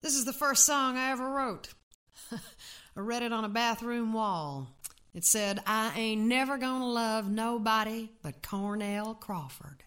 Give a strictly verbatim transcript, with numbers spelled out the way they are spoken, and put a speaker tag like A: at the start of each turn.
A: This is the first song I ever wrote. I read it on a bathroom wall. It said, I ain't never gonna love nobody but Cornell Crawford.